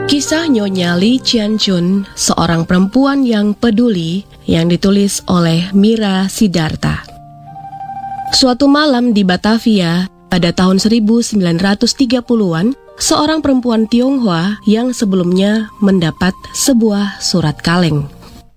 Kisah Nyonya Lee Qianchun, seorang perempuan yang peduli, yang ditulis oleh Mira Sidarta. Suatu malam di Batavia, pada tahun 1930-an, seorang perempuan Tionghoa yang sebelumnya mendapat sebuah surat kaleng.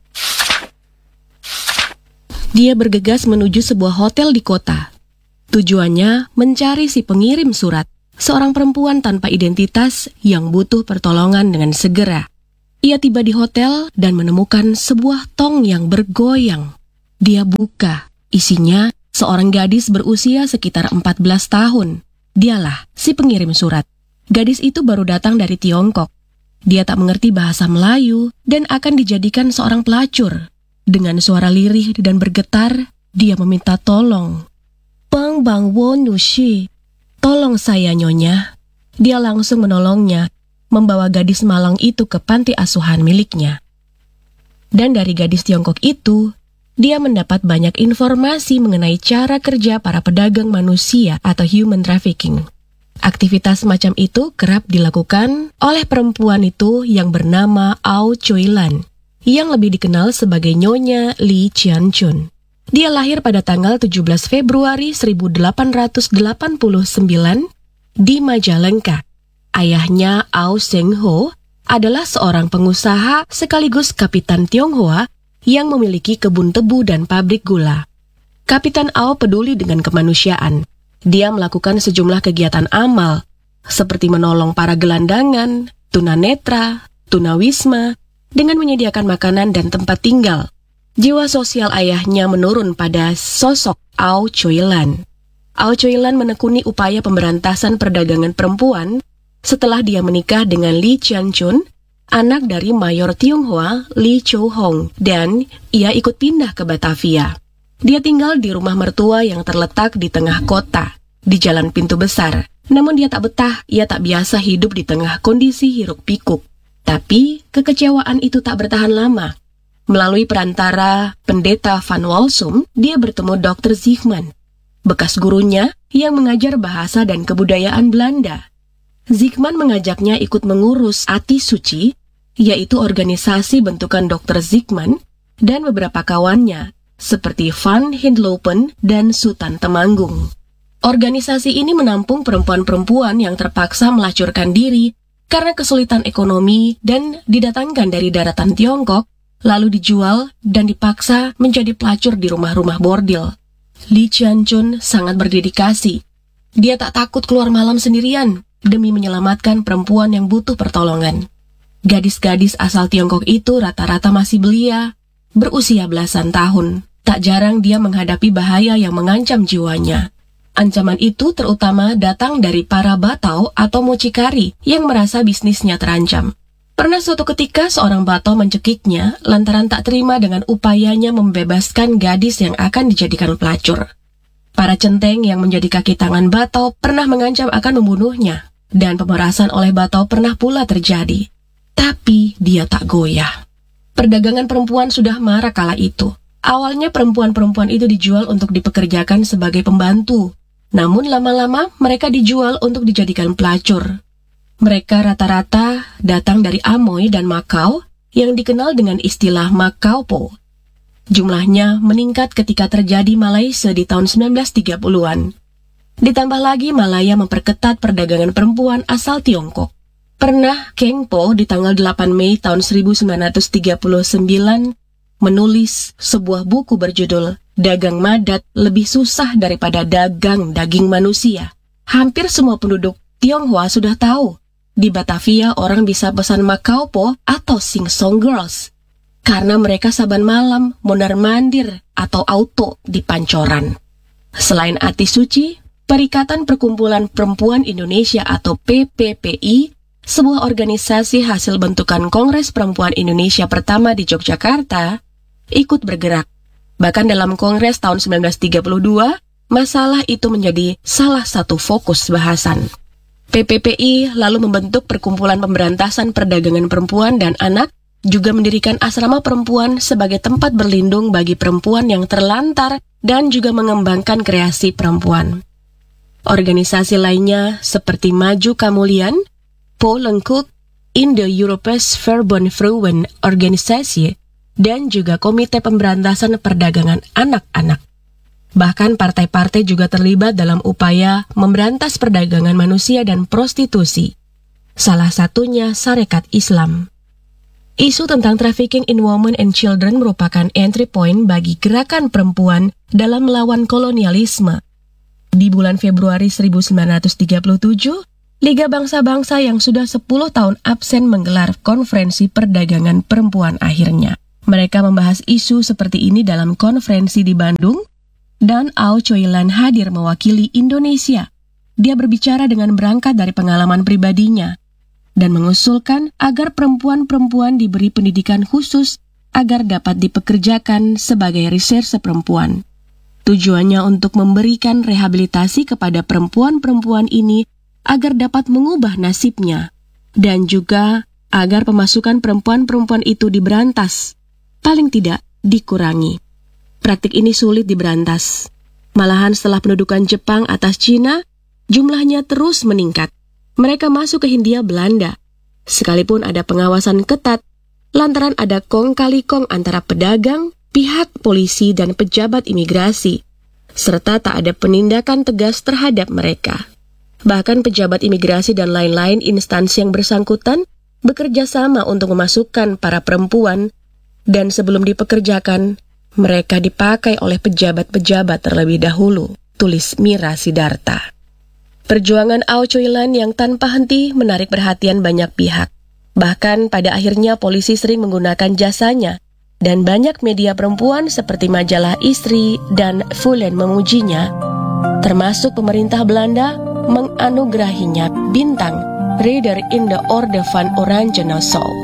Dia bergegas menuju sebuah hotel di kota. Tujuannya mencari si pengirim surat, seorang perempuan tanpa identitas yang butuh pertolongan dengan segera. Ia tiba di hotel dan menemukan sebuah tong yang bergoyang. Dia buka, isinya seorang gadis berusia sekitar 14 tahun. Dialah si pengirim surat. Gadis itu baru datang dari Tiongkok. Dia tak mengerti bahasa Melayu dan akan dijadikan seorang pelacur. Dengan suara lirih dan bergetar, dia meminta tolong. "Bang bang wo nu shi." "Tolong saya, Nyonya." Dia langsung menolongnya, membawa gadis malang itu ke panti asuhan miliknya. Dan dari gadis Tiongkok itu, dia mendapat banyak informasi mengenai cara kerja para pedagang manusia atau human trafficking. Aktivitas semacam itu kerap dilakukan oleh perempuan itu yang bernama Ao Choi Lan, yang lebih dikenal sebagai Nyonya Lee Qianchun. Dia lahir pada tanggal 17 Februari 1889 di Majalengka. Ayahnya Ao Seng Ho adalah seorang pengusaha sekaligus kapitan Tionghoa yang memiliki kebun tebu dan pabrik gula. Kapitan Ao peduli dengan kemanusiaan. Dia melakukan sejumlah kegiatan amal, seperti menolong para gelandangan, tunanetra, tunawisma, dengan menyediakan makanan dan tempat tinggal. Jiwa sosial ayahnya menurun pada sosok Ao Choi Lan. Ao Choi Lan menekuni upaya pemberantasan perdagangan perempuan setelah dia menikah dengan Lee Qianchun, anak dari Mayor Tionghoa Lee Chou Hong, dan ia ikut pindah ke Batavia. Dia tinggal di rumah mertua yang terletak di tengah kota, di Jalan Pintu Besar. Namun dia tak betah, ia tak biasa hidup di tengah kondisi hiruk-pikuk. Tapi kekecewaan itu tak bertahan lama. Melalui perantara pendeta Van Walsum, dia bertemu Dr. Zygmunt, bekas gurunya yang mengajar bahasa dan kebudayaan Belanda. Zygmunt mengajaknya ikut mengurus Ati Suci, yaitu organisasi bentukan Dr. Zygmunt dan beberapa kawannya, seperti Van Hindlopen dan Sutan Temanggung. Organisasi ini menampung perempuan-perempuan yang terpaksa melacurkan diri karena kesulitan ekonomi dan didatangkan dari daratan Tiongkok, lalu dijual dan dipaksa menjadi pelacur di rumah-rumah bordil. Lee Qianchun sangat berdedikasi. Dia tak takut keluar malam sendirian demi menyelamatkan perempuan yang butuh pertolongan. Gadis-gadis asal Tiongkok itu rata-rata masih belia, berusia belasan tahun. Tak jarang dia menghadapi bahaya yang mengancam jiwanya. Ancaman itu terutama datang dari para Batao atau mucikari yang merasa bisnisnya terancam. Pernah suatu ketika seorang Batao mencekiknya lantaran tak terima dengan upayanya membebaskan gadis yang akan dijadikan pelacur. Para centeng yang menjadi kaki tangan Batao pernah mengancam akan membunuhnya, dan pemerasan oleh Batao pernah pula terjadi. Tapi dia tak goyah. Perdagangan perempuan sudah marak kala itu. Awalnya perempuan-perempuan itu dijual untuk dipekerjakan sebagai pembantu, namun lama-lama mereka dijual untuk dijadikan pelacur. Mereka rata-rata datang dari Amoy dan Macau yang dikenal dengan istilah Macaupo. Jumlahnya meningkat ketika terjadi Malaysia di tahun 1930-an. Ditambah lagi Malaya memperketat perdagangan perempuan asal Tiongkok. Pernah Keng Po di tanggal 8 Mei tahun 1939 menulis sebuah buku berjudul "Dagang Madat lebih susah daripada dagang daging manusia." Hampir semua penduduk Tionghoa sudah tahu, di Batavia orang bisa pesan Macaupo atau Sing Song Girls, karena mereka saban malam mondar-mandir atau auto di pancoran. Selain Ati Suci, Perikatan Perkumpulan Perempuan Indonesia atau PPPI, sebuah organisasi hasil bentukan Kongres Perempuan Indonesia pertama di Yogyakarta, ikut bergerak. Bahkan dalam Kongres tahun 1932, masalah itu menjadi salah satu fokus bahasan. PPPI lalu membentuk Perkumpulan Pemberantasan Perdagangan Perempuan dan Anak, juga mendirikan asrama perempuan sebagai tempat berlindung bagi perempuan yang terlantar dan juga mengembangkan kreasi perempuan. Organisasi lainnya seperti Maju Kamulian, Po Lengkuk, Indo-Europese Verbond Organisasi, dan juga Komite Pemberantasan Perdagangan Anak-anak. Bahkan partai-partai juga terlibat dalam upaya memberantas perdagangan manusia dan prostitusi. Salah satunya Sarekat Islam. Isu tentang trafficking in women and children merupakan entry point bagi gerakan perempuan dalam melawan kolonialisme. Di bulan Februari 1937, Liga Bangsa-Bangsa yang sudah 10 tahun absen menggelar konferensi perdagangan perempuan akhirnya. Mereka membahas isu seperti ini dalam konferensi di Bandung, dan Aw Choi Lan hadir mewakili Indonesia. Dia berbicara dengan berangkat dari pengalaman pribadinya, dan mengusulkan agar perempuan-perempuan diberi pendidikan khusus agar dapat dipekerjakan sebagai reserse perempuan. Tujuannya untuk memberikan rehabilitasi kepada perempuan-perempuan ini agar dapat mengubah nasibnya, dan juga agar pemasukan perempuan-perempuan itu diberantas, paling tidak dikurangi. Praktik ini sulit diberantas. Malahan setelah pendudukan Jepang atas Cina, jumlahnya terus meningkat. Mereka masuk ke Hindia Belanda. Sekalipun ada pengawasan ketat, lantaran ada kong kali kong antara pedagang, pihak polisi, dan pejabat imigrasi, serta tak ada penindakan tegas terhadap mereka. Bahkan pejabat imigrasi dan lain-lain instansi yang bersangkutan bekerja sama untuk memasukkan para perempuan, dan sebelum dipekerjakan, mereka dipakai oleh pejabat-pejabat terlebih dahulu, tulis Mira Sidarta. Perjuangan Aw Choi Lan yang tanpa henti menarik perhatian banyak pihak. Bahkan pada akhirnya polisi sering menggunakan jasanya, dan banyak media perempuan seperti majalah Istri dan Fulen memujinya, termasuk pemerintah Belanda menganugerahinya bintang Ridder in the Orde van Oranje Nassau.